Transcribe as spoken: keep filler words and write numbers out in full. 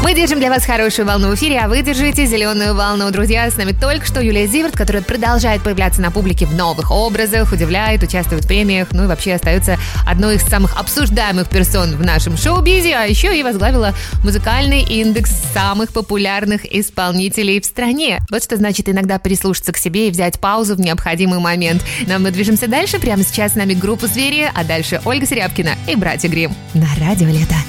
Мы держим для вас хорошую волну в эфире, а вы держите зеленую волну. Друзья, с нами только что Юлия Зиверт, которая продолжает появляться на публике в новых образах, удивляет, участвует в премиях, ну и вообще остается одной из самых обсуждаемых персон в нашем шоу-бизе, а еще и возглавила музыкальный индекс самых популярных исполнителей в стране. Вот что значит иногда прислушаться к себе и взять паузу в необходимый момент. Но мы движемся дальше. Прямо сейчас с нами группа «Звери», а дальше Ольга Серябкина и братья Гримм на Радио Лето.